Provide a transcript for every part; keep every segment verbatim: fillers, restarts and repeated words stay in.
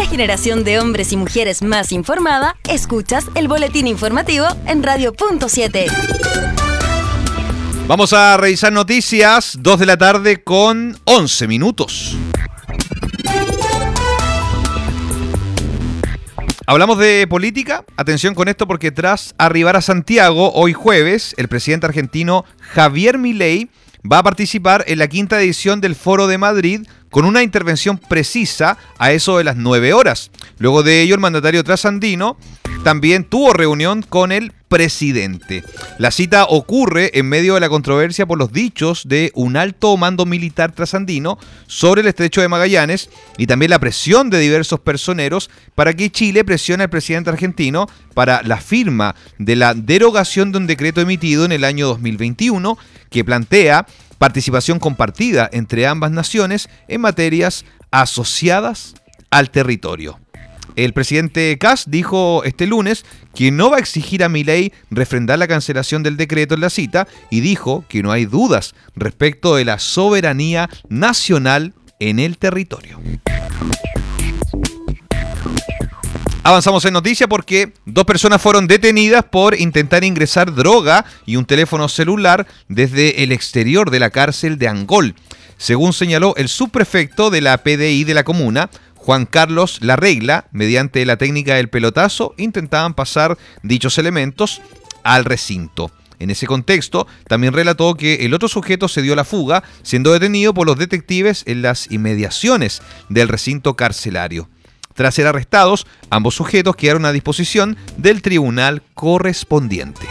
una generación de hombres y mujeres más informada, escuchas el boletín informativo en Radio Punto siete. Vamos a revisar noticias, dos de la tarde con once minutos. Hablamos de política, atención con esto porque tras arribar a Santiago hoy jueves, el presidente argentino Javier Milei va a participar en la quinta edición del Foro de Madrid con una intervención precisa a eso de las nueve horas. Luego de ello, el mandatario trasandino también tuvo reunión con el presidente. La cita ocurre en medio de la controversia por los dichos de un alto mando militar trasandino sobre el estrecho de Magallanes y también la presión de diversos personeros para que Chile presione al presidente argentino para la firma de la derogación de un decreto emitido en el año dos mil veintiuno que plantea participación compartida entre ambas naciones en materias asociadas al territorio. El presidente Kast dijo este lunes que no va a exigir a Milei refrendar la cancelación del decreto en la cita y dijo que no hay dudas respecto de la soberanía nacional en el territorio. Avanzamos en noticia porque dos personas fueron detenidas por intentar ingresar droga y un teléfono celular desde el exterior de la cárcel de Angol. Según señaló el subprefecto de la P D I de la comuna, Juan Carlos Larregla, mediante la técnica del pelotazo, intentaban pasar dichos elementos al recinto. En ese contexto, también relató que el otro sujeto se dio la fuga, siendo detenido por los detectives en las inmediaciones del recinto carcelario. Tras ser arrestados, ambos sujetos quedaron a disposición del tribunal correspondiente.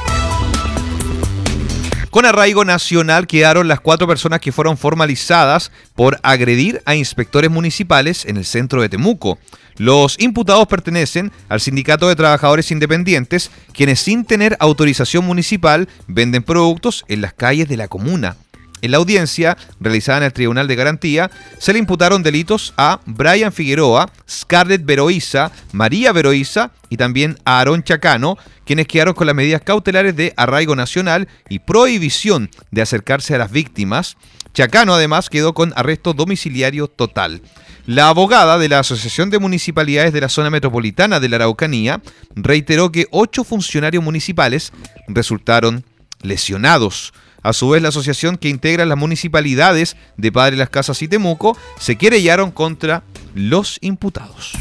Con arraigo nacional quedaron las cuatro personas que fueron formalizadas por agredir a inspectores municipales en el centro de Temuco. Los imputados pertenecen al Sindicato de Trabajadores Independientes, quienes sin tener autorización municipal venden productos en las calles de la comuna. En la audiencia, realizada en el Tribunal de Garantía, se le imputaron delitos a Brian Figueroa, Scarlett Veroiza, María Veroiza y también a Aarón Chacano, quienes quedaron con las medidas cautelares de arraigo nacional y prohibición de acercarse a las víctimas. Chacano además quedó con arresto domiciliario total. La abogada de la Asociación de Municipalidades de la Zona Metropolitana de la Araucanía reiteró que ocho funcionarios municipales resultaron lesionados. A su vez, la asociación que integra las municipalidades de Padre Las Casas y Temuco se querellaron contra los imputados.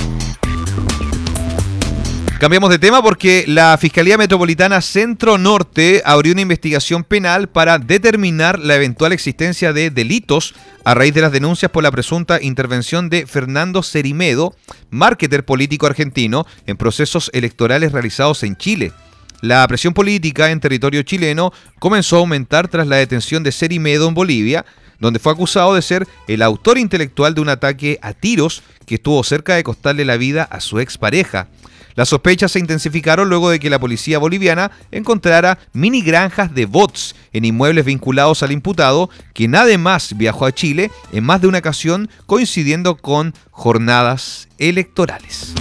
Cambiamos de tema porque la Fiscalía Metropolitana Centro Norte abrió una investigación penal para determinar la eventual existencia de delitos a raíz de las denuncias por la presunta intervención de Fernando Cerimedo, marketer político argentino, en procesos electorales realizados en Chile. La presión política en territorio chileno comenzó a aumentar tras la detención de Cerimedo en Bolivia, donde fue acusado de ser el autor intelectual de un ataque a tiros que estuvo cerca de costarle la vida a su expareja. Las sospechas se intensificaron luego de que la policía boliviana encontrara mini granjas de bots en inmuebles vinculados al imputado, quien además viajó a Chile en más de una ocasión coincidiendo con jornadas electorales.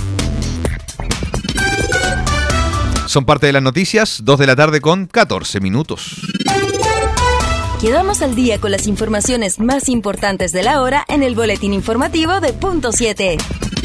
Son parte de las noticias, dos de la tarde con catorce minutos. Quedamos al día con las informaciones más importantes de la hora en el boletín informativo de Punto siete.